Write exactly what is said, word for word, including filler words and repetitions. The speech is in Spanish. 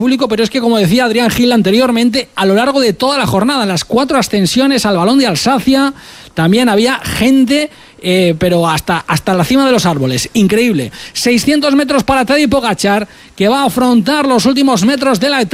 público, pero es que, como decía Adrián Gil anteriormente, a lo largo de toda la jornada, las cuatro ascensiones al Balón de Alsacia, también había gente, eh, pero hasta, hasta la cima de los árboles. Increíble. seiscientos metros para Tadej Pogačar, que va a afrontar los últimos metros de la etapa.